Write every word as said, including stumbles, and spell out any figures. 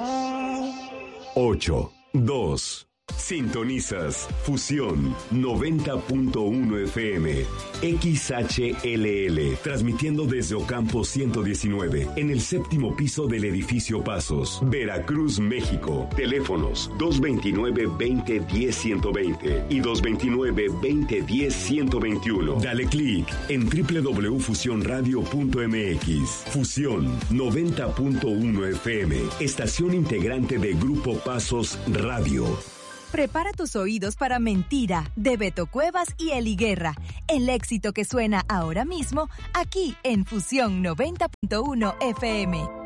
ocho, dos. Sintonizas Fusión noventa punto uno F M, X H L L, transmitiendo desde Ocampo ciento diecinueve, en el séptimo piso del edificio Pasos, Veracruz, México. Teléfonos dos veintinueve, veinte, diez, ciento veinte y dos veintinueve, veinte, diez, ciento veintiuno. Dale clic en doble u doble u doble u punto fusión radio punto m x. Fusión noventa punto uno F M, estación integrante de Grupo Pasos Radio. Prepara tus oídos para Mentira, de Beto Cuevas y Eli Guerra. El éxito que suena ahora mismo, aquí en Fusión noventa punto uno F M.